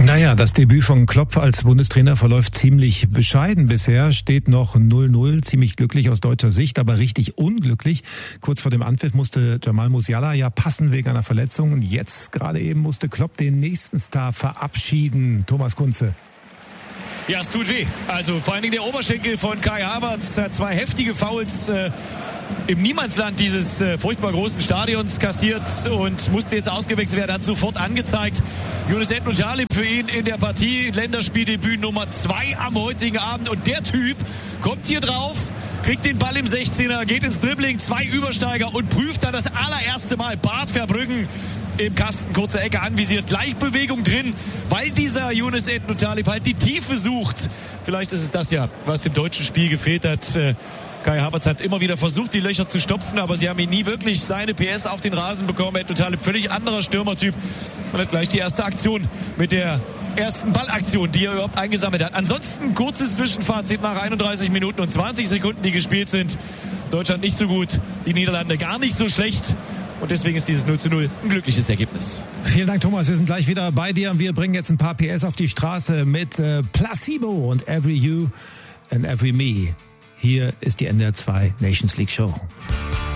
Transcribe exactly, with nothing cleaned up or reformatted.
Naja, das Debüt von Klopp als Bundestrainer verläuft ziemlich bescheiden bisher. Steht noch null null, ziemlich glücklich aus deutscher Sicht, aber richtig unglücklich. Kurz vor dem Anpfiff musste Jamal Musiala ja passen wegen einer Verletzung. Und jetzt gerade eben musste Klopp den nächsten Star verabschieden. Thomas Kunze. Ja, es tut weh. Also vor allen Dingen der Oberschenkel von Kai Havertz hat zwei heftige Fouls äh, im Niemandsland dieses äh, furchtbar großen Stadions kassiert und musste jetzt ausgewechselt werden. Hat sofort angezeigt. Yunus Ed-Nujalib für ihn in der Partie. Länderspieldebüt Nummer zwei am heutigen Abend. Und der Typ kommt hier drauf, kriegt den Ball im sechzehner, geht ins Dribbling, zwei Übersteiger und prüft dann das allererste Mal Bart Verbrüggen im Kasten, kurze Ecke anvisiert, Gleichbewegung drin, weil dieser Yunus Ed-Nujalib halt die Tiefe sucht. Vielleicht ist es das ja, was dem deutschen Spiel gefehlt hat. Kai Havertz hat immer wieder versucht, die Löcher zu stopfen, aber sie haben ihn nie wirklich seine P S auf den Rasen bekommen. Ed-Nujalib, völlig anderer Stürmertyp. Man hat gleich die erste Aktion mit der ersten Ballaktion, die er überhaupt eingesammelt hat. Ansonsten kurzes Zwischenfazit nach einunddreißig Minuten und zwanzig Sekunden, die gespielt sind. Deutschland nicht so gut, die Niederlande gar nicht so schlecht. Und deswegen ist dieses null zu null ein glückliches Ergebnis. Vielen Dank, Thomas. Wir sind gleich wieder bei dir. Wir bringen jetzt ein paar P S auf die Straße mit äh, Placebo und Every You and Every Me. Hier ist die N D R zwei Nations League Show.